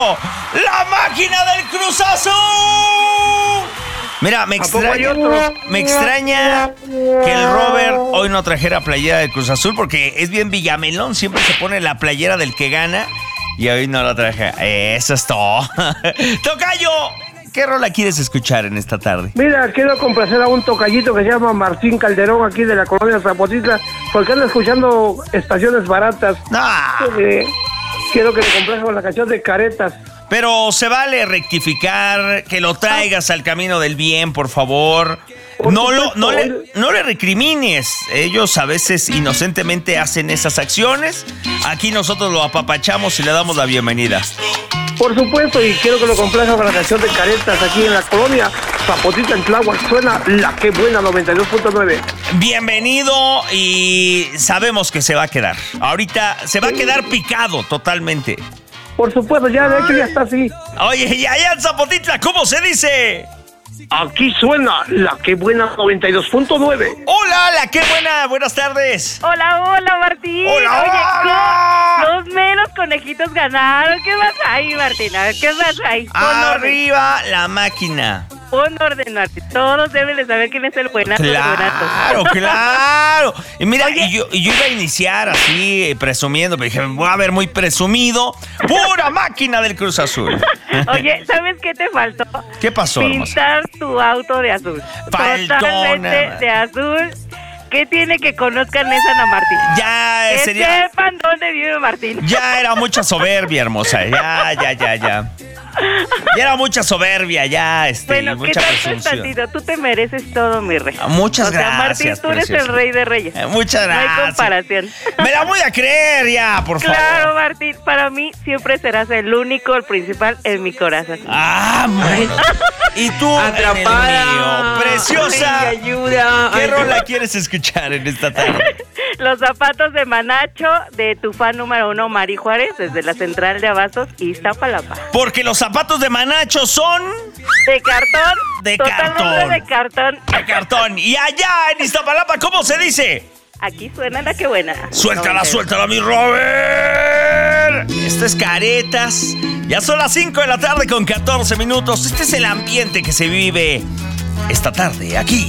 la máquina del Cruz Azul. Mira, me extraña que el Robert hoy no trajera playera del Cruz Azul porque es bien villamelón, siempre se pone la playera del que gana y hoy no la traje. Eso es todo. ¡Tocayo! ¿Qué rola quieres escuchar en esta tarde? Mira, quiero complacer a un tocallito que se llama Martín Calderón, aquí de la colonia Zapotitla, porque anda escuchando estaciones baratas. Quiero que le complazca con la canción de Caretas. Pero se vale rectificar, que lo traigas al camino del bien, por favor. No le recrimines. Ellos a veces inocentemente hacen esas acciones. Aquí nosotros lo apapachamos y le damos la bienvenida. Por supuesto, y quiero que lo complazca con la canción de Caretas aquí en la colonia Zapotitla, en Tláhuac. Suena La Que Buena 92.9. Bienvenido, y sabemos que se va a quedar. Ahorita se va a quedar picado totalmente. Por supuesto, ya de hecho ya está así. Oye, y allá en Zapotitla, ¿cómo se dice? Aquí suena La Que Buena 92.9. Hola, La Que Buena, buenas tardes. Hola, Martín. Hola, Oye, hola. Los meros conejitos ganaron. ¿Qué más hay, Martín? A ver, ¿qué más hay? Arriba la máquina. Pon orden, Martín. Todos deben de saber quién es el buenazo. Claro. Y mira, yo iba a iniciar así, presumiendo, pero dije, voy a ver muy presumido. ¡Pura máquina del Cruz Azul! Oye, ¿sabes qué te faltó? ¿Qué pasó, Pintar hermosa? tu auto de azul. Faltona. Totalmente de azul. ¿Qué tiene que conozcan esa Ana Martín? Ya que sería... sepan dónde vive Martín. Ya era mucha soberbia, hermosa. Ya. Ya era mucha soberbia, bueno, mucha presunción. Tantito, tú te mereces todo, mi rey. Muchas gracias, Martín, tú eres preciosa. el rey de reyes. Muchas gracias. No hay comparación. Me la voy a creer ya, por favor. Claro, Martín, para mí siempre serás el único, el principal en mi corazón. Bueno. Y tú, Atrapada. En el mío. Preciosa. Ay, ayuda. ¿Qué rola quieres escuchar en esta tarde? Los zapatos de Manacho, de tu fan número 1, Mari Juárez, desde la central de Abastos, Iztapalapa. Porque los zapatos de Manacho son... De cartón. De totalmente cartón. de cartón. De cartón. Y allá en Iztapalapa, ¿cómo se dice? Aquí suena La Que Buena. Suéltala, mi Robert. Esto es Caretas. Ya son las 5 de la tarde con 14 minutos. Este es el ambiente que se vive esta tarde aquí